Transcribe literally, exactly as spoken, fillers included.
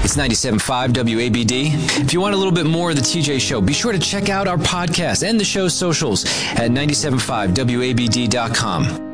It's ninety-seven point five W A B D. If you want a little bit more of the T J Show, be sure to check out our podcast and the show's socials at ninety-seven point five W A B D dot com.